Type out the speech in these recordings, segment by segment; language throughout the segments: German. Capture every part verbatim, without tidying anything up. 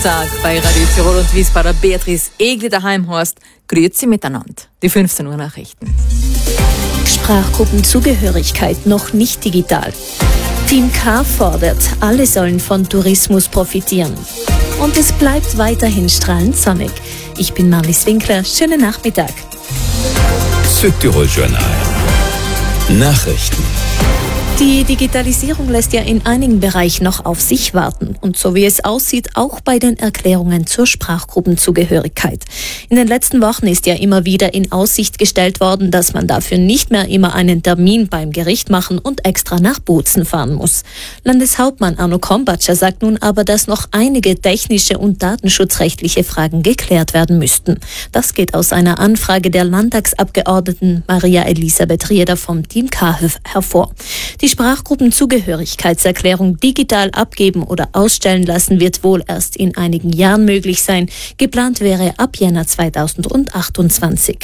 Mittag bei Radio Tirol und wie es bei der Beatrice Egli daheim heißt. Grüezi miteinander. Die fünfzehn Uhr Nachrichten. Sprachgruppenzugehörigkeit noch nicht digital. Team K fordert, alle sollen von Tourismus profitieren. Und es bleibt weiterhin strahlend sonnig. Ich bin Marlies Winkler. Schönen Nachmittag. Südtirol Journal. Nachrichten. Die Digitalisierung lässt ja in einigen Bereichen noch auf sich warten. Und so wie es aussieht, auch bei den Erklärungen zur Sprachgruppenzugehörigkeit. In den letzten Wochen ist ja immer wieder in Aussicht gestellt worden, dass man dafür nicht mehr immer einen Termin beim Gericht machen und extra nach Bozen fahren muss. Landeshauptmann Arno Krombatscher sagt nun aber, dass noch einige technische und datenschutzrechtliche Fragen geklärt werden müssten. Das geht aus einer Anfrage der Landtagsabgeordneten Maria Elisabeth Rieder vom Team K hervor. Die Sprachgruppenzugehörigkeitserklärung digital abgeben oder ausstellen lassen wird wohl erst in einigen Jahren möglich sein. Geplant wäre ab Jänner zweitausendachtundzwanzig.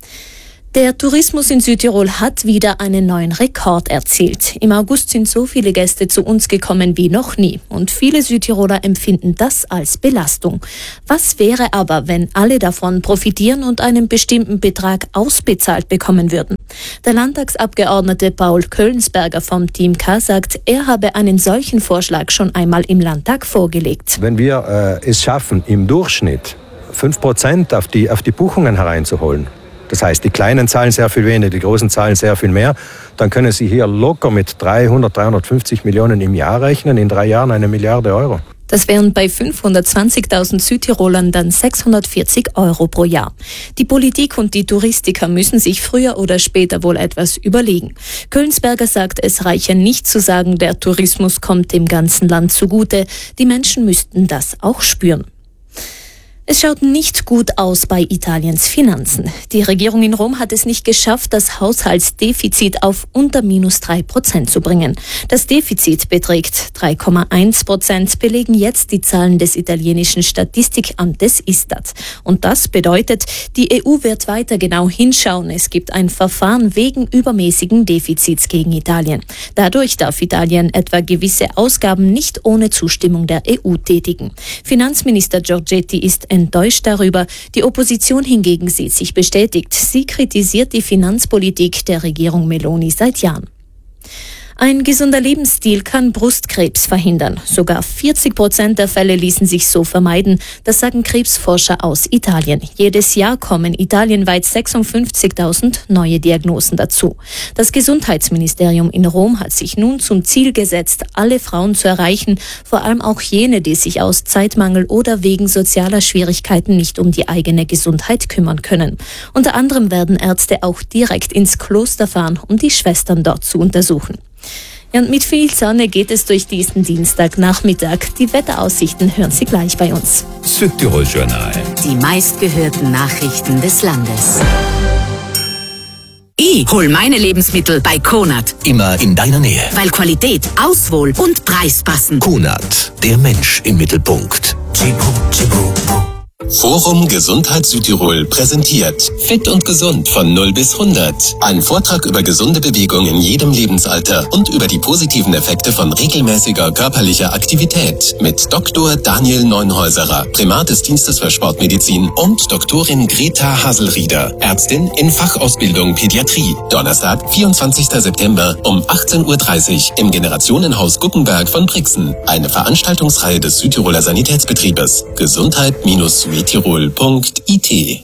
Der Tourismus in Südtirol hat wieder einen neuen Rekord erzielt. Im August sind so viele Gäste zu uns gekommen wie noch nie. Und viele Südtiroler empfinden das als Belastung. Was wäre aber, wenn alle davon profitieren und einen bestimmten Betrag ausbezahlt bekommen würden? Der Landtagsabgeordnete Paul Köllensberger vom Team K sagt, er habe einen solchen Vorschlag schon einmal im Landtag vorgelegt. Wenn wir äh, es schaffen, im Durchschnitt fünf Prozent auf die, auf die Buchungen hereinzuholen, das heißt, die Kleinen zahlen sehr viel weniger, die Großen zahlen sehr viel mehr. Dann können Sie hier locker mit dreihundert, dreihundertfünfzig Millionen im Jahr rechnen, in drei Jahren eine Milliarde Euro. Das wären bei fünfhundertzwanzigtausend Südtirolern dann sechshundertvierzig Euro pro Jahr. Die Politik und die Touristiker müssen sich früher oder später wohl etwas überlegen. Köllensberger sagt, es reiche nicht zu sagen, der Tourismus kommt dem ganzen Land zugute. Die Menschen müssten das auch spüren. Es schaut nicht gut aus bei Italiens Finanzen. Die Regierung in Rom hat es nicht geschafft, das Haushaltsdefizit auf unter minus drei Prozent zu bringen. Das Defizit beträgt drei Komma eins Prozent, belegen jetzt die Zahlen des italienischen Statistikamtes Istat. Und das bedeutet, die E U wird weiter genau hinschauen. Es gibt ein Verfahren wegen übermäßigen Defizits gegen Italien. Dadurch darf Italien etwa gewisse Ausgaben nicht ohne Zustimmung der E U tätigen. Finanzminister Giorgetti ist enttäuscht darüber. Die Opposition hingegen sieht sich bestätigt. Sie kritisiert die Finanzpolitik der Regierung Meloni seit Jahren. Ein gesunder Lebensstil kann Brustkrebs verhindern. Sogar vierzig Prozent der Fälle ließen sich so vermeiden. Das sagen Krebsforscher aus Italien. Jedes Jahr kommen italienweit sechsundfünfzigtausend neue Diagnosen dazu. Das Gesundheitsministerium in Rom hat sich nun zum Ziel gesetzt, alle Frauen zu erreichen, vor allem auch jene, die sich aus Zeitmangel oder wegen sozialer Schwierigkeiten nicht um die eigene Gesundheit kümmern können. Unter anderem werden Ärzte auch direkt ins Kloster fahren, um die Schwestern dort zu untersuchen. Ja, und mit viel Sonne geht es durch diesen Dienstagnachmittag. Die Wetteraussichten hören Sie gleich bei uns. Südtirol Journal. Die meistgehörten Nachrichten des Landes. Ich hol meine Lebensmittel bei Konad. Immer in deiner Nähe. Weil Qualität, Auswohl und Preis passen. Konad, der Mensch im Mittelpunkt. Forum Gesundheit Südtirol präsentiert Fit und Gesund von null bis hundert. Ein Vortrag über gesunde Bewegung in jedem Lebensalter und über die positiven Effekte von regelmäßiger körperlicher Aktivität mit Doktor Daniel Neunhäuserer, Primat des Dienstes für Sportmedizin, und Doktorin Greta Haselrieder, Ärztin in Fachausbildung Pädiatrie. Donnerstag, vierundzwanzigster September um achtzehn Uhr dreißig im Generationenhaus Guggenberg von Brixen. Eine Veranstaltungsreihe des Südtiroler Sanitätsbetriebes. Gesundheit Südtirol punkt I T.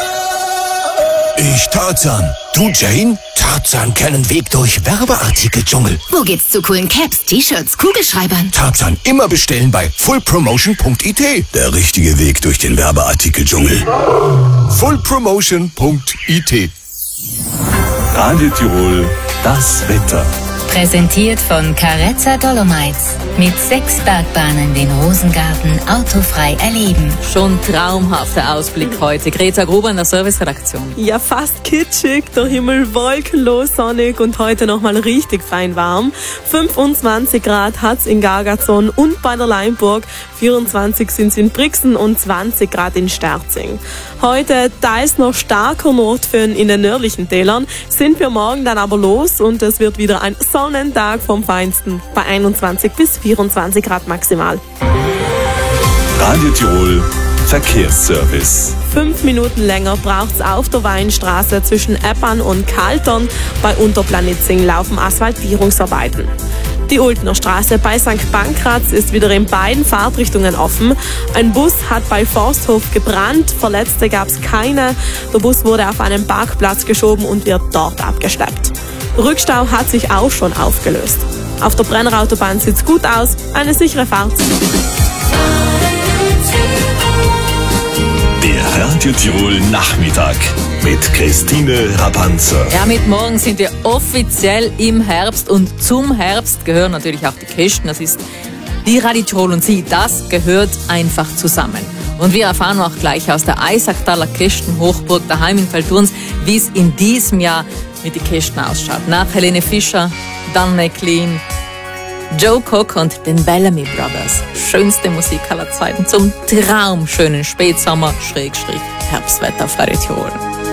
Ich Tarzan. Du Jane? Tarzan kennen Weg durch Werbeartikel-Dschungel. Wo geht's zu coolen Caps, T-Shirts, Kugelschreibern? Tarzan immer bestellen bei full promotion punkt I T. Der richtige Weg durch den Werbeartikel-Dschungel. full promotion punkt I T. Radio Tirol, das Wetter. Präsentiert von Carezza Dolomites. Mit sechs Bergbahnen den Rosengarten autofrei erleben. Schon traumhafter Ausblick heute. Greta Gruber in der Serviceredaktion. Ja, fast kitschig. Der Himmel wolkenlos, sonnig und heute nochmal richtig fein warm. fünfundzwanzig Grad hat's in Gargazon und bei der Leimburg. vierundzwanzig sind's in Brixen und zwanzig Grad in Sterzing. Heute teils noch starker Nordföhn in den nördlichen Tälern. Sind wir morgen dann aber los und es wird wieder ein Sonnentag vom Feinsten bei einundzwanzig bis vierundzwanzig Grad maximal. Radio Tirol Verkehrsservice. Fünf Minuten länger braucht es auf der Weinstraße zwischen Eppern und Kaltern. Bei Unterplanitzing laufen Asphaltierungsarbeiten. Die Ultner Straße bei Sankt Pankraz ist wieder in beiden Fahrtrichtungen offen. Ein Bus hat bei Forsthof gebrannt, Verletzte gab es keine. Der Bus wurde auf einen Parkplatz geschoben und wird dort abgeschleppt. Rückstau hat sich auch schon aufgelöst. Auf der Brenner-Autobahn sieht's gut aus, eine sichere Fahrt. Der Radio Tirol Nachmittag mit Christine Rapanzer. Ja, mit morgen sind wir offiziell im Herbst und zum Herbst gehören natürlich auch die Kisten. Das ist die Radio Tirol und Sie, das gehört einfach zusammen. Und wir erfahren auch gleich aus der Eisacktaler Kästenhochburg daheim in Feldurns, wie es in diesem Jahr mit den Kästen ausschaut. Nach Helene Fischer, Dan McLean, Joe Cocker und den Bellamy Brothers. Schönste Musik aller Zeiten zum traumschönen Spätsommer-Herbstwetter auf Radio Tirol.